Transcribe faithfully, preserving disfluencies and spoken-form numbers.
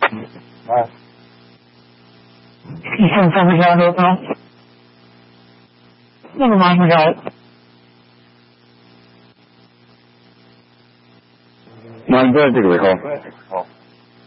啊， 你现在放不下多少？那个马上要。 那在这个位置。